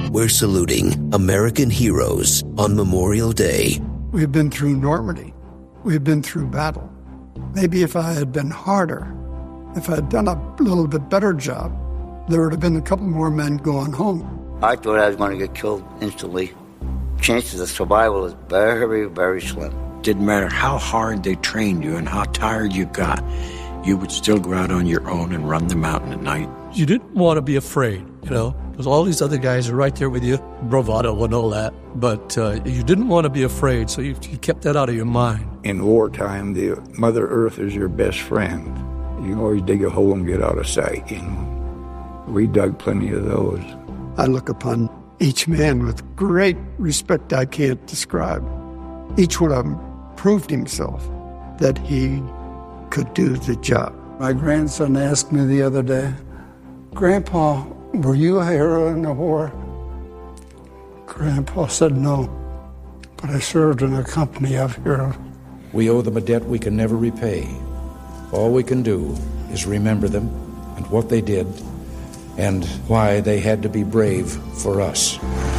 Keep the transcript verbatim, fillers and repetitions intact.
we're saluting American heroes on Memorial Day. We've been through Normandy. We've been through battle. Maybe if I had been harder, if I had done a little bit better job, there would have been a couple more men going home. I thought I was going to get killed instantly. Chances of survival is very, very slim. Didn't matter how hard they trained you and how tired you got, you would still go out on your own and run the mountain at night. You didn't want to be afraid, you know, because all these other guys are right there with you, bravado and all that. But uh, you didn't want to be afraid, so you, you kept that out of your mind. In wartime, the Mother Earth is your best friend. You can always dig a hole and get out of sight, you know. We dug plenty of those. I look upon each man with great respect I can't describe. Each one of them proved himself that he could do the job. My grandson asked me the other day, Grandpa, were you a hero in the war? Grandpa said no, but I served in a company of heroes. We owe them a debt we can never repay. All we can do is remember them and what they did and why they had to be brave for us.